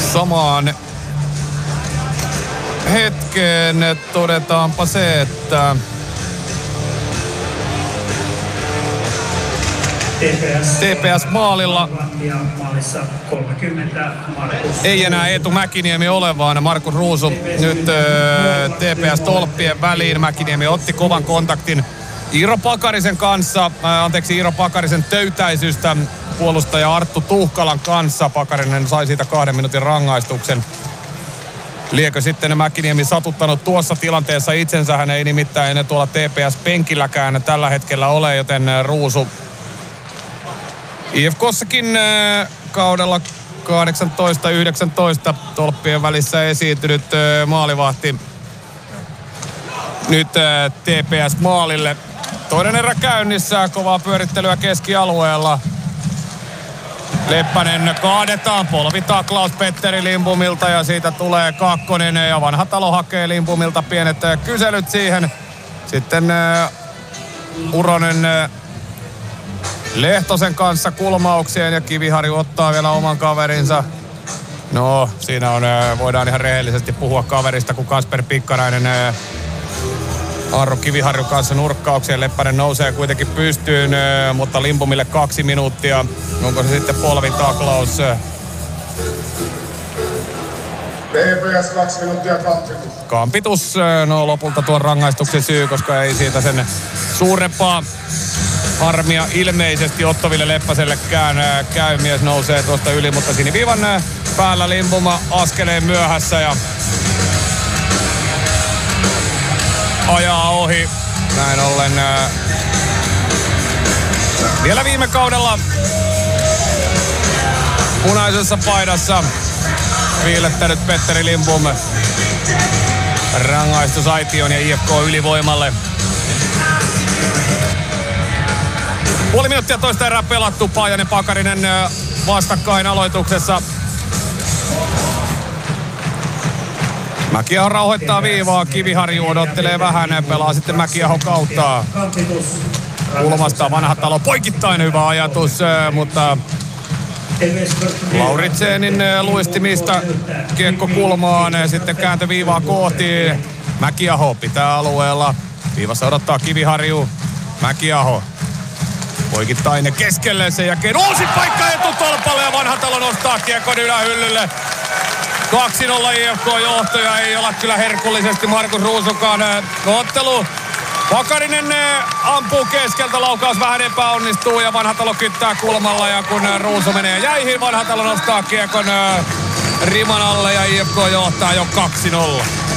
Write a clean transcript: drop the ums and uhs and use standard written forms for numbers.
samaan hetkeen todetaanpa se, että TPS maalilla ei enää Eetu Mäkiniemi ole, vaan Markus Ruusu nyt TPS tolppien väliin. Mäkiniemi otti kovan kontaktin Iiro Pakarisen kanssa, Iiro Pakarisen töytäisystä puolustaja Arttu Tuhkalan kanssa. Pakarinen sai siitä 2 minuutin rangaistuksen. Liekö sitten Mäkiniemi satuttanut tuossa tilanteessa itsensä? Hän ei nimittäin tuolla TPS-penkilläkään tällä hetkellä ole, joten Ruusu IFK:ssakin kaudella 18-19 tolppien välissä esiintynyt maalivahti. Nyt TPS maalille. Toinen erä käynnissä, kovaa pyörittelyä keskialueella. Leppänen kaadetaan, polvitaklaus Petteri Lindbomilta ja siitä tulee kakkonen ja Vanhatalo hakee Lindbomilta pienet kyselyt siihen. Sitten Uronen Lehtosen kanssa kulmaukseen ja Kiviharju ottaa vielä oman kaverinsa. No, siinä on, voidaan ihan rehellisesti puhua kaverista, kun Kasper Pikkarainen Arro Kiviharju kanssa nurkkaukseen. Leppänen nousee kuitenkin pystyyn, mutta Lindbomille 2 minuuttia. Onko se sitten polvitaklaus? TPS 2 minuuttia kampitus. Kampitus, no lopulta tuon rangaistuksen syy, koska ei siitä sen suurempaa harmia ilmeisesti Otto-Ville Leppäsellekään käy. Mies nousee tuosta yli, mutta siniviivan päällä Lindbom askeleen myöhässä ja ajaa ohi. Näin ollen vielä viime kaudella punaisessa paidassa viilettänyt Petteri Lindbom rangaistusaition ja IFK ylivoimalle. Puoli minuuttia toista erää pelattu. Paajanen Pakarinen vastakkain aloituksessa. Mäkiaho rauhoittaa viivaa. Kiviharju odottelee vähän. Pelaa sitten Mäkiaho kautta. Kulmasta Vanhatalo poikittain hyvä ajatus, mutta Lauritsenin luistimista kiekko kulmaan. Sitten kääntö viivaa kohti. Mäkiaho pitää alueella. Viivassa odottaa Kiviharju. Mäkiaho. Poikittainen keskelle, sen jälkeen uusi paikka etutolpalle ja Vanhatalo nostaa kiekon ylähyllylle. 2-0 IFK-johtoja, ei olla kyllä herkullisesti Markus Ruusukaan ottelu. Pakarinen ampuu keskeltä, laukaus vähän epäonnistuu ja Vanhatalo kyttää kulmalla ja kun Ruusu menee jäihin, Vanhatalo nostaa kiekon riman alle ja IFK johtaa jo 2-0.